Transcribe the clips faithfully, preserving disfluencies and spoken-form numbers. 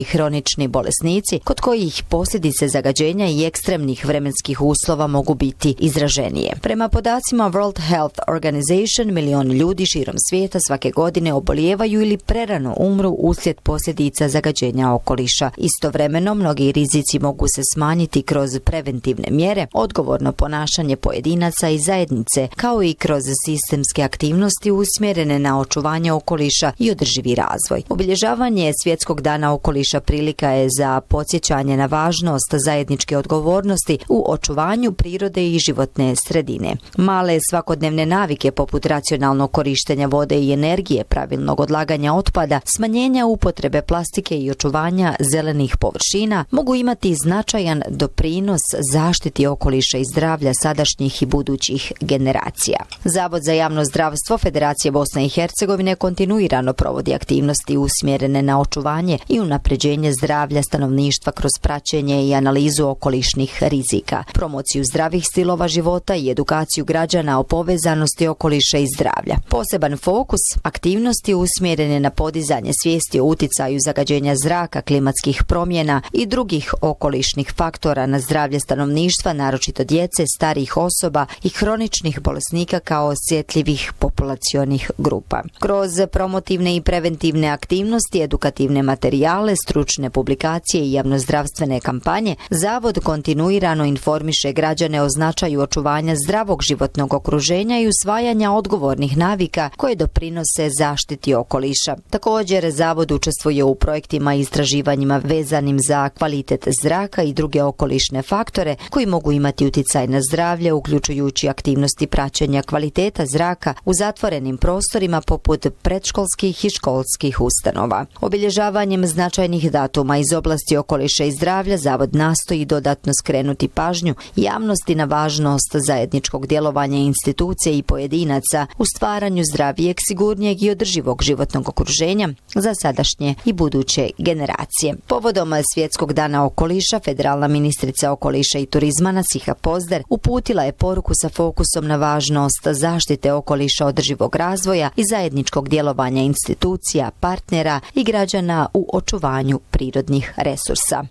i hronični bolesnici, kod kojih posljedice zagađenja i ekstremnih vremenskih uslova mogu biti izraženije. Prema podacima World Health Organization, milion ljudi širom svijeta svake godine obolijevaju ili prerano umru uslijed posljedica zagađenja okoliša. Istovremeno, mnogi rizici mogu se smanjiti kroz preventivne mjere, odgovorno ponašanje pojedinaca i zajednice, kao i kroz sistemske aktivnosti usmjerene na očuvanje okoliša i održivi razvoj. Obilježavanje Svjetskog dana okoliša prilika je za podsjećanje na važnost zajedničke odgovornosti u očuvanju prirode i životne sredine. Male svakodnevne navike poput racionalnog korištenja vode i energije, pravilnog odlaganja otpada, smanjenja upotrebe plastike i očuvanja zelenih površina mogu imati značajan doprinos zaštiti okoliša i zdravlja sadašnjih i budućih generacija. Zavod za javno zdravstvo Federacije Bosne i Hercegovine kontinuirano provodi aktivnosti usmjerene na očuvanje i unapređenje zdravlja stanovništva kroz praćenje i analizu okolišnih rizika, promociju zdravih stilova života i edukaciju građana o povezanosti okoliša i zdravlja. Poseban fokus aktivnosti usmjerene na podizanje svijesti o uticaju zagađenja zraka, klimatskih promjena i drugih okolišnih faktora na zdravlje stanovništva, naročito djece, starijih osoba i hroničnih bolesnika kao osjetljivih populacionih grupa. Kroz promotivne i preventivne aktivnosti, edukativne materijale, stručne publikacije i javnozdravstvene kampanje, Zavod kontinuirano informiše građane o značaju očuvanja zdravog životnog okruženja i usvajanja odgovornih navika koje doprinose zaštiti okoliša. Također, Zavod učestvuje u projektima i istraživanjima vezanim za kvalitet zraka i druge okolišne faktore koji mogu imati uticaj na zdravlje, uključujući aktivnosti praćenja kvaliteta zraka u zatvorenim prostorima poput predškolskih i školskih ustanova. Obilježavanjem značajnih datuma iz oblasti okoliša i zdravlja, Zavod nastoji dodatno skrenuti pažnju javnosti na važnost zajedničkog djelovanja institucije i pojedinaca u stvaranju zdravijeg, sigurnijeg i održivog životnog okruženja za sadašnje i buduće generacije. Povodom Svjetskog dana okoliša, federalna ministrica okoliša i turizma Nasiha Pozder uputila je poruku sa fokusom na važnost zaštite okoliša, održivog razvoja i zajedničkog djelovanja institucija, partnera i građana u očuvanju prirodnih resursa.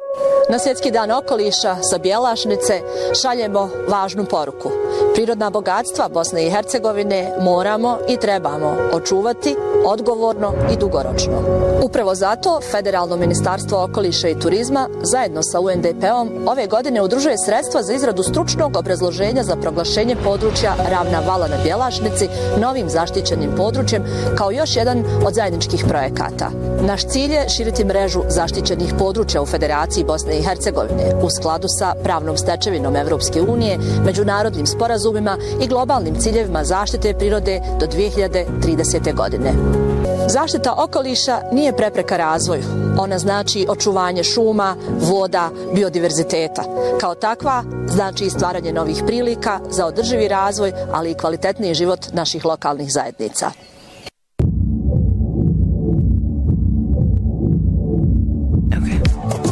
Na Svjetski dan okoliša sa Bjelašnice šaljemo važnu poruku. Prirodna bogatstva Bosne i Hercegovine moramo i trebamo očuvati odgovorno i dugoročno. Upravo zato Federalno ministarstvo okoliša i turizma zajedno sa U N D P-om ove godine udružuje sredstva za izradu stručnog obrazloženja za proglašenje područja Ravna vala na Bjelašnici novim zaštićenim područjem kao još jedan od zajedničkih projekata. Naš cilj je širiti mrežu zaštićenih područja u Federaciji Bosne i Hercegovine u skladu sa pravnom stečevinom Evropske unije, međunarodnim sporazumima i globalnim ciljevima zaštite prirode do dvije hiljade tridesete. godine. Zaštita okoliša nije prepreka razvoju. Ona znači očuvanje šuma, voda, biodiverziteta. Kao takva znači i stvaranje novih prilika za održivi razvoj, ali i kvalitetniji život naših lokalnih zajednica.